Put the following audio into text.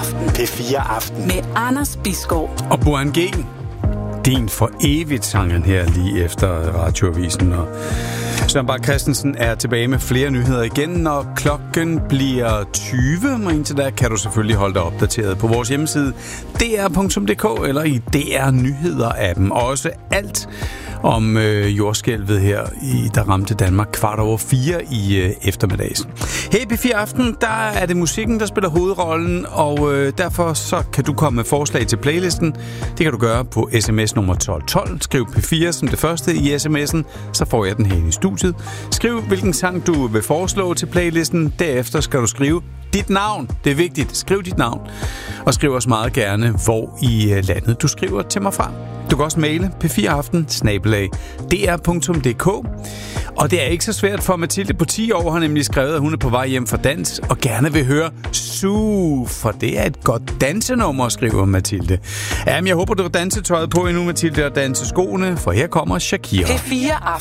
Aften. P4 Aften. Med Anders Bisgaard. Og Burhan G. Din for evigt sangen her lige efter radioavisen. Og Søren Bak Christensen er tilbage med flere nyheder igen. Når klokken bliver 20, og indtil da kan du selvfølgelig holde dig opdateret på vores hjemmeside dr.dk eller i DR Nyheder-appen. Også alt om jordskælvet her, der ramte Danmark 4:15 i eftermiddags. Her i P4 Aften, der er det musikken, der spiller hovedrollen, og derfor så kan du komme med forslag til playlisten. Det kan du gøre på sms nummer 1212. Skriv P4 som det første i sms'en, så får jeg den her i studiet. Skriv, hvilken sang du vil foreslå til playlisten. Derefter skal du skrive dit navn. Det er vigtigt. Skriv dit navn. Og skriv også meget gerne, hvor i landet du skriver til mig fra. Du kan også maile p4aften@dr.dk. Og det er ikke så svært, for Mathilde på 10 år har nemlig skrevet, at hun er på vej hjem fra dans og gerne vil høre Su, for det er et godt dansenummer, skriver Mathilde. Jamen, jeg håber, du har dansetøjet på endnu, Mathilde, og danseskoene, for her kommer Shakira. P4 Aften.